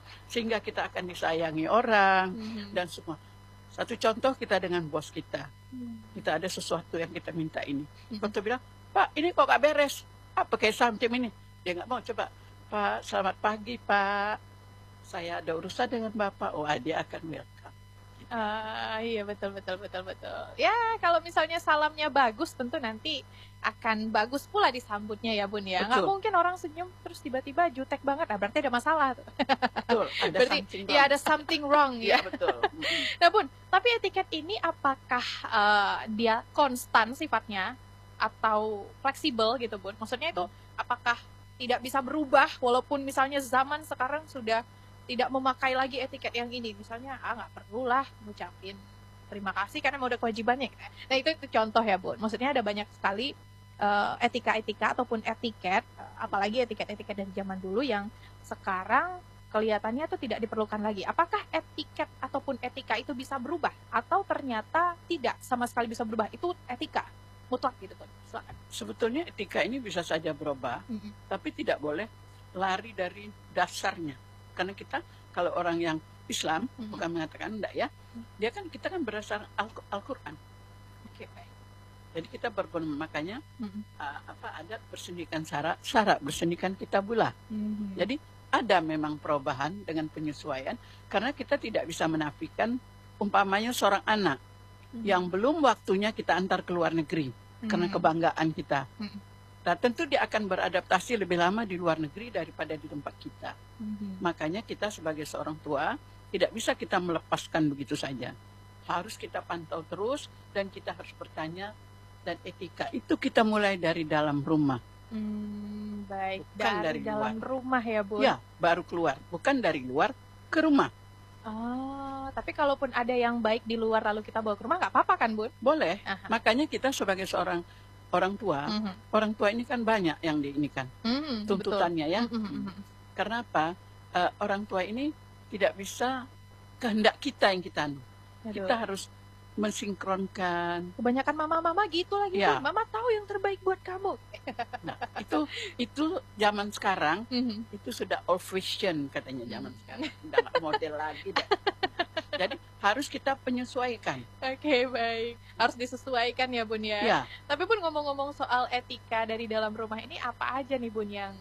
sehingga kita akan disayangi orang dan semua. Satu contoh kita dengan bos kita. Kita ada sesuatu yang kita minta ini. Waktu bilang, Pak, ini kok gak beres. Apa kayak something ini? Dia nggak mau coba. Pak, selamat pagi, Pak. Saya ada urusan dengan Bapak. Oh, dia akan welcome. Iya betul. Ya kalau misalnya salamnya bagus, tentu nanti akan bagus pula disambutnya ya Bun ya. Nggak mungkin orang senyum terus tiba-tiba jutek banget. Nah berarti ada masalah tuh. Betul. Berarti ya ada something wrong ya. Betul. Nah Bun, tapi etiket ini apakah dia konstan sifatnya atau fleksibel gitu Bun? Maksudnya itu apakah tidak bisa berubah walaupun misalnya zaman sekarang sudah tidak memakai lagi etiket yang ini, misalnya nggak perlulah ngucapin terima kasih karena udah kewajibannya. Nah itu contoh ya Bun. Maksudnya ada banyak sekali etika-etika ataupun etiket, apalagi etiket-etiket dari zaman dulu yang sekarang kelihatannya tuh tidak diperlukan lagi. Apakah etiket ataupun etika itu bisa berubah atau ternyata tidak sama sekali bisa berubah? Itu etika mutlak gitu Bun. Silakan. Sebetulnya etika ini bisa saja berubah, tapi tidak boleh lari dari dasarnya. Karena kita kalau orang yang Islam bukan mengatakan enggak ya, kita kan berdasar Al-Quran. Jadi kita makanya adat bersendikan syarat bersendikan kitabullah. Jadi ada memang perubahan dengan penyesuaian karena kita tidak bisa menafikan umpamanya seorang anak yang belum waktunya kita antar ke luar negeri karena kebanggaan kita. Nah, tentu dia akan beradaptasi lebih lama di luar negeri daripada di tempat kita. Makanya kita sebagai seorang tua tidak bisa kita melepaskan begitu saja. Harus kita pantau terus dan kita harus bertanya, dan etika itu kita mulai dari dalam rumah. Baik, dari dalam rumah ya Bun? Ya, baru keluar. Bukan dari luar ke rumah. Oh, tapi kalaupun ada yang baik di luar lalu kita bawa ke rumah nggak apa-apa kan Bun? Boleh. Makanya kita sebagai seorang orang tua ini kan banyak yang diinikan tuntutannya ya. Karena apa? Orang tua ini tidak bisa kehendak kita yang kita kita harus mensinkronkan. Kebanyakan mama-mama gitu lagi ya. Mama tahu yang terbaik buat kamu. Nah, itu zaman sekarang itu sudah old fashion katanya zaman sekarang. Udah nggak model lagi deh. Jadi harus kita penyesuaikan. Oke, baik. Harus disesuaikan ya Bun ya. Tapi Bun ngomong-ngomong soal etika dari dalam rumah ini, apa aja nih Bun yang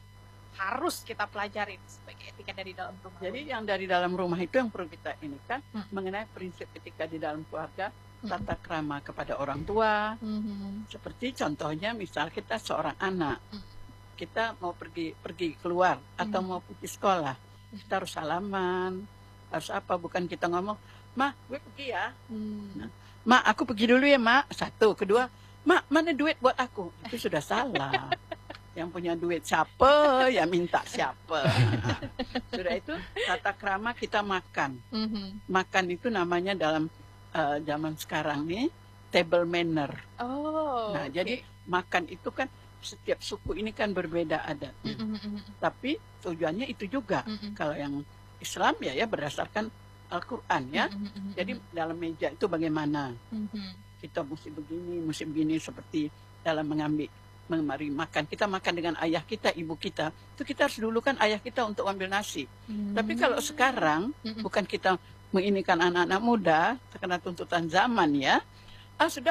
harus kita pelajari sebagai etika dari dalam rumah? Jadi yang dari dalam rumah itu yang perlu kita ini kan mengenai prinsip etika di dalam keluarga, tata krama kepada orang tua. Seperti contohnya misal kita seorang anak, kita mau pergi keluar atau mau pergi sekolah, kita harus salaman. Harus apa? Bukan kita ngomong, Ma, gue pergi ya. Nah, Ma, aku pergi dulu ya, Ma. Satu. Kedua, Ma, mana duit buat aku? Itu sudah salah. Yang punya duit siapa, ya minta siapa. Nah, sudah itu, tata krama kita makan. Makan itu namanya dalam zaman sekarang nih, table manner. Nah, jadi makan itu kan, setiap suku ini kan berbeda adatnya. Tapi tujuannya itu juga. Kalau yang Islam ya berdasarkan Al-Quran ya. Jadi dalam meja itu bagaimana kita mesti begini seperti dalam memari makan. Kita makan dengan ayah kita, ibu kita. Itu kita harus dulu kan ayah kita untuk ambil nasi. Tapi kalau sekarang bukan kita menginikan anak-anak muda terkena tuntutan zaman ya. Sudah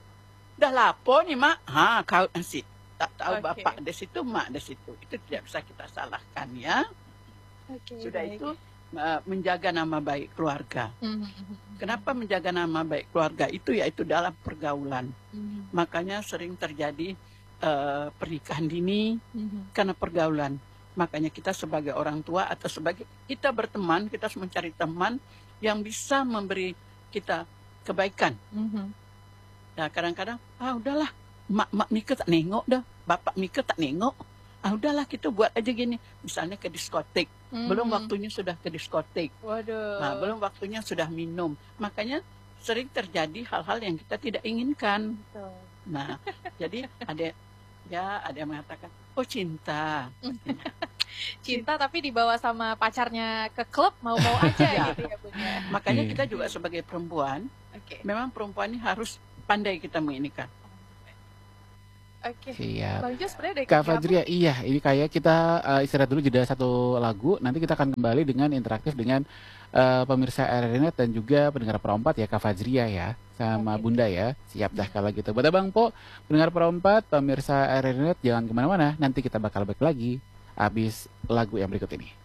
lapor nih Mak. Kau nasi. Tak tahu bapak di situ, mak di situ. Itu tidak bisa kita salahkan ya. Sudah itu menjaga nama baik keluarga. Kenapa menjaga nama baik keluarga itu? Yaitu dalam pergaulan. Makanya sering terjadi pernikahan dini karena pergaulan. Makanya kita sebagai orang tua atau sebagai kita berteman, kita harus mencari teman yang bisa memberi kita kebaikan. Nah kadang-kadang, udahlah, mak Mika tak nengok dah, bapak Mika tak nengok. Udahlah kita buat aja gini, misalnya ke diskotik, belum waktunya sudah ke diskotik. Nah, belum waktunya sudah minum. Makanya sering terjadi hal-hal yang kita tidak inginkan. Nah, jadi ada yang mengatakan, cinta. Cinta tapi dibawa sama pacarnya ke klub, mau-mau aja gitu ya Bun ya. Makanya kita juga sebagai perempuan, memang perempuan ini harus pandai kita menginikan. Oke. Siap. Bang Jo sebenarnya dari Kak kerja apa? Fajria, iya, ini kayak kita istirahat dulu jeda satu lagu. Nanti kita akan kembali dengan interaktif dengan pemirsa RRNet dan juga pendengar perompat ya, Kak Fajria ya, sama Oke. Bunda ya. Siap dah kalau gitu. Buat Bang Po, pendengar perompat, pemirsa RRNet, jangan kemana-mana. Nanti kita bakal balik lagi habis lagu yang berikut ini.